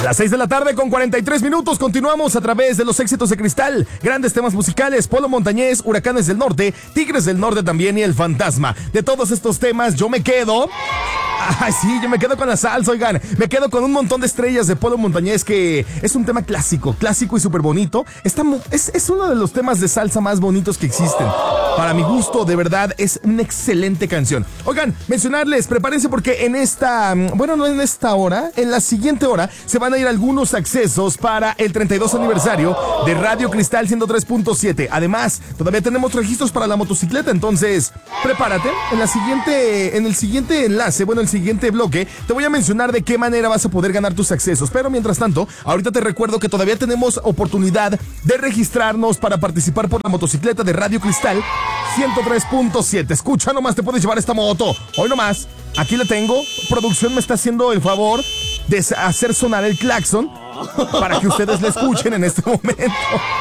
Las 6 de la tarde con 43 minutos, continuamos a través de los éxitos de Cristal, grandes temas musicales, Polo Montañés, Huracanes del Norte, Tigres del Norte también y El Fantasma. De todos estos temas yo me quedo... Ay, sí, yo me quedo con la salsa, oigan. Me quedo con un montón de estrellas de Polo Montañés, que es un tema clásico y súper bonito. Es uno de los temas de salsa más bonitos que existen. Para mi gusto, de verdad, es una excelente canción. Oigan, mencionarles, prepárense porque en esta... Bueno, no en esta hora, en la siguiente hora se van a ir algunos accesos para el 32 aniversario de Radio Cristal 103.7. Además, todavía tenemos registros para la motocicleta, entonces prepárate. En el siguiente enlace, bueno, el siguiente bloque, te voy a mencionar de qué manera vas a poder ganar tus accesos. Pero mientras tanto, ahorita te recuerdo que todavía tenemos oportunidad de registrarnos para participar por la motocicleta de Radio Cristal 103.7. Escucha nomás, te puedes llevar esta moto. Hoy nomás, aquí la tengo. Producción me está haciendo el favor de hacer sonar el claxon para que ustedes la escuchen en este momento.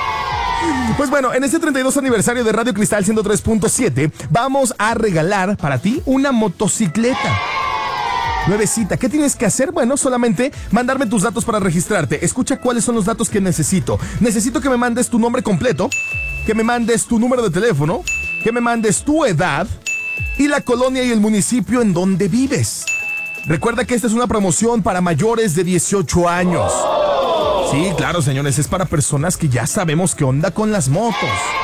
Pues bueno, en este 32 aniversario de Radio Cristal 103.7 vamos a regalar para ti una motocicleta nuevecita. ¿Qué tienes que hacer? Bueno, solamente mandarme tus datos para registrarte. Escucha cuáles son los datos que necesito. Necesito que me mandes tu nombre completo, que me mandes tu número de teléfono, que me mandes tu edad y la colonia y el municipio en donde vives. Recuerda que esta es una promoción para mayores de 18 años. Sí, claro, señores, es para personas que ya sabemos qué onda con las motos.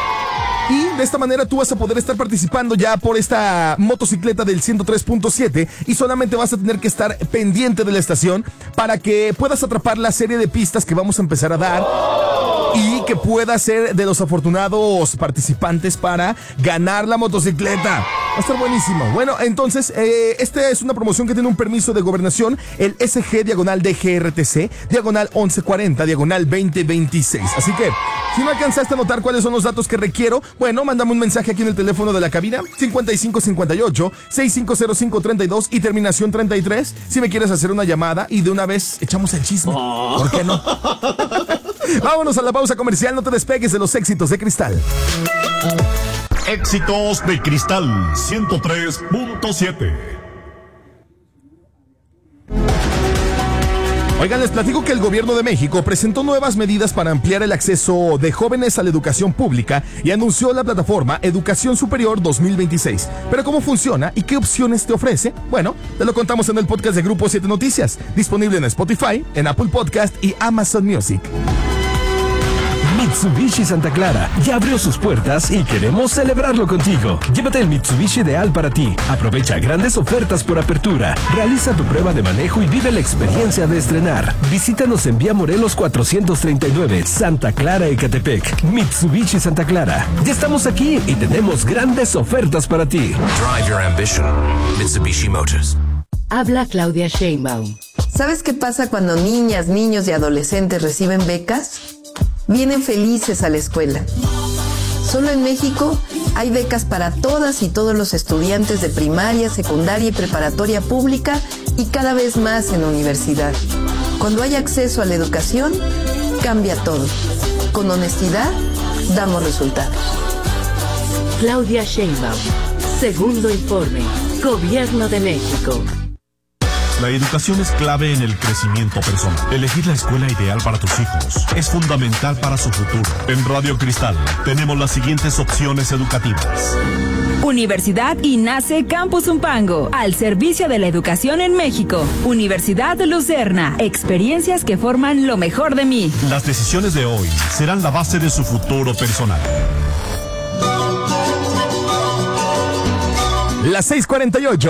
Y de esta manera tú vas a poder estar participando ya por esta motocicleta del 103.7 y solamente vas a tener que estar pendiente de la estación para que puedas atrapar la serie de pistas que vamos a empezar a dar y que puedas ser de los afortunados participantes para ganar la motocicleta. Va a estar buenísimo. Bueno, entonces, esta es una promoción que tiene un permiso de gobernación, el SG/DGRTC, diagonal 1140, diagonal 2026. Así que, si no alcanzaste a notar cuáles son los datos que requiero, bueno, mándame un mensaje aquí en el teléfono de la cabina, 5558-650532 y terminación 33, si me quieres hacer una llamada y de una vez echamos el chisme. ¿Por qué no? Vámonos a la pausa comercial, no te despegues de los éxitos de Cristal. Éxitos de Cristal 103.7. Oigan, les platico que el gobierno de México presentó nuevas medidas para ampliar el acceso de jóvenes a la educación pública y anunció la plataforma Educación Superior 2026. Pero ¿cómo funciona y qué opciones te ofrece? Bueno, te lo contamos en el podcast de Grupo 7 Noticias, disponible en Spotify, en Apple Podcast y Amazon Music. Mitsubishi Santa Clara ya abrió sus puertas y queremos celebrarlo contigo. Llévate el Mitsubishi ideal para ti. Aprovecha grandes ofertas por apertura. Realiza tu prueba de manejo y vive la experiencia de estrenar. Visítanos en Vía Morelos 439, Santa Clara, Ecatepec. Mitsubishi Santa Clara. Ya estamos aquí y tenemos grandes ofertas para ti. Drive your ambition. Mitsubishi Motors. Habla Claudia Sheinbaum. ¿Sabes qué pasa cuando niñas, niños y adolescentes reciben becas? Vienen felices a la escuela. Solo en México hay becas para todas y todos los estudiantes de primaria, secundaria y preparatoria pública y cada vez más en la universidad. Cuando hay acceso a la educación, cambia todo. Con honestidad, damos resultados. Claudia Sheinbaum. Segundo informe. Gobierno de México. La educación es clave en el crecimiento personal. Elegir la escuela ideal para tus hijos es fundamental para su futuro. En Radio Cristal tenemos las siguientes opciones educativas. Universidad INACE Campus Zumpango, al servicio de la educación en México. Universidad Lucerna, experiencias que forman lo mejor de mí. Las decisiones de hoy serán la base de su futuro personal. Las 6:48.